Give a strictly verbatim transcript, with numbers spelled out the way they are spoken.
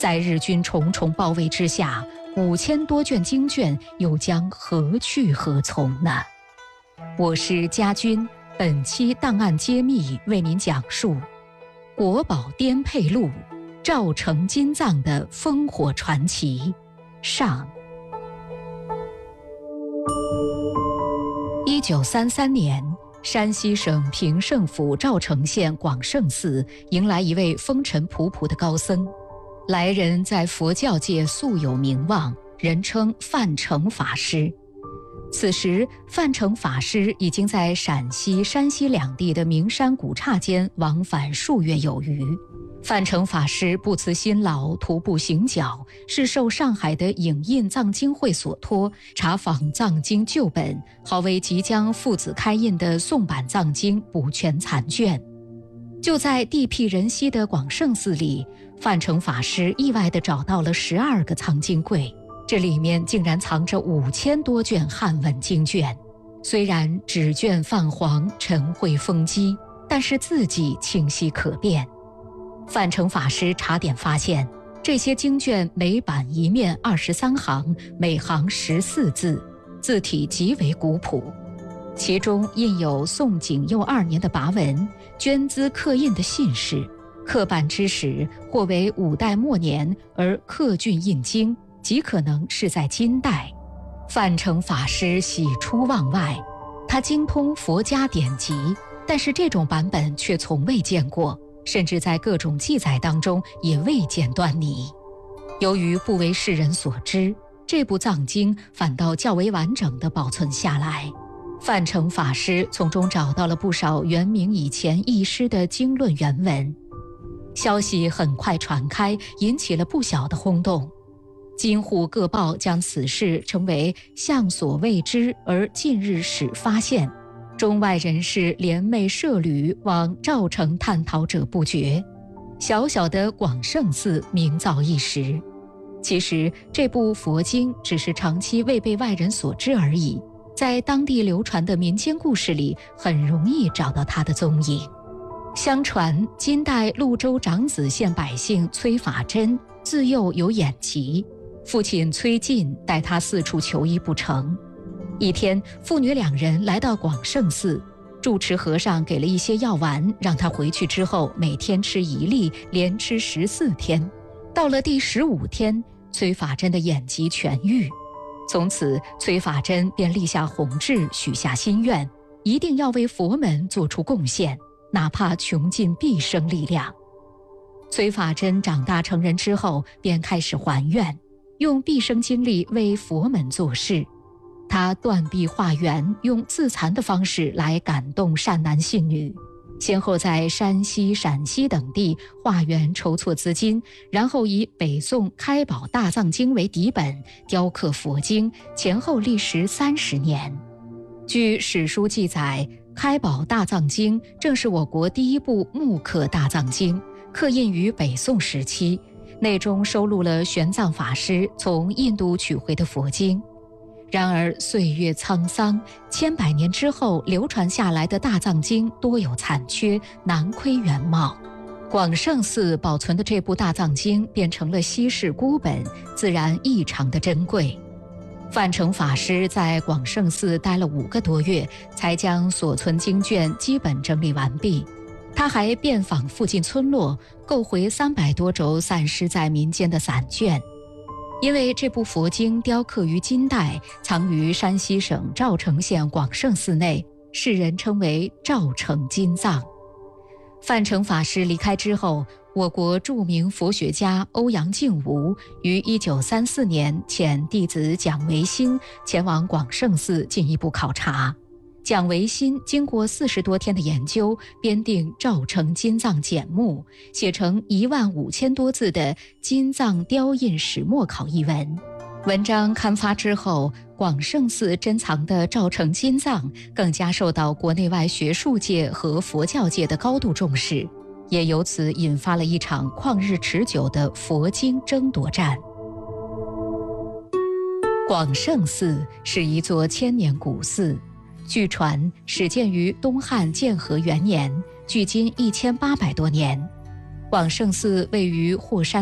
在日军重重包围之下，五千多卷经卷又将何去何从呢？我是家军，本期档案揭秘为您讲述国宝颠沛录赵成金藏的烽火传奇上。一九三三年，山西省平胜府赵城县广胜寺迎来一位风尘仆仆的高僧，来人在佛教界素有名望，人称范成法师。此时范成法师已经在陕西、山西两地的名山古刹间往返数月有余。范成法师不辞辛劳，徒步行脚，是受上海的影印藏经会所托，查访藏经旧本，好为即将父子开印的宋版藏经补全残卷。就在地僻人稀的广胜寺里，范成法师意外地找到了十二个藏经柜，这里面竟然藏着五千多卷汉文经卷。虽然纸卷泛黄，尘秽风积，但是字迹清晰可辨。范成法师查点发现，这些经卷每版一面二十三行，每行十四字，字体极为古朴。其中印有宋景佑二年的跋文，捐资刻印的信士，刻版之时或为五代末年，而刻卷印经极可能是在金代。范成法师喜出望外，他精通佛家典籍，但是这种版本却从未见过，甚至在各种记载当中也未见端倪。由于不为世人所知，这部藏经反倒较为完整地保存下来。范成法师从中找到了不少元明以前译师的经论原文。消息很快传开，引起了不小的轰动。京沪各报将此事称为向所未知，而近日始发现。中外人士联袂涉旅，往赵城探讨者不绝。小小的广胜寺名噪一时。其实这部佛经只是长期未被外人所知而已，在当地流传的民间故事里很容易找到它的踪影。相传金代潞州长子县百姓崔法珍自幼有眼疾，父亲崔进带他四处求医不成。一天，父女两人来到广胜寺，住持和尚给了一些药丸，让他回去之后每天吃一粒，连吃十四天。到了第十五天，崔法珍的眼疾痊愈。从此，崔法珍便立下宏志，许下心愿，一定要为佛门做出贡献，哪怕穷尽毕生力量。崔法珍长大成人之后，便开始还愿，用毕生精力为佛门做事。他断臂化缘，用自残的方式来感动善男信女，先后在山西、陕西等地化缘筹措资金，然后以北宋开宝大藏经为底本，雕刻佛经，前后历时三十年。据史书记载，开宝大藏经正是我国第一部木刻大藏经，刻印于北宋时期，内中收录了玄奘法师从印度取回的佛经。然而岁月沧桑，千百年之后流传下来的大藏经多有残缺，难窥原貌。广胜寺保存的这部大藏经变成了稀世孤本，自然异常的珍贵。范成法师在广胜寺待了五个多月，才将所存经卷基本整理完毕。他还遍访附近村落，购回三百多轴散失在民间的散卷。因为这部佛经雕刻于金代，藏于山西省赵城县广胜寺内，世人称为赵成金藏。范成法师离开之后，我国著名佛学家欧阳靖吾于一九三四年遣弟子蒋维新前往广胜寺进一步考察。蒋维新经过四十多天的研究，编定《赵成金藏简目》，写成一万五千多字的《金藏雕印始末考》一文。文章刊发之后，广胜寺珍藏的赵成金藏更加受到国内外学术界和佛教界的高度重视，也由此引发了一场旷日持久的佛经争夺战。广胜寺是一座千年古寺，据传始建于东汉建和元年，距今一千八百多年。广胜寺位于霍山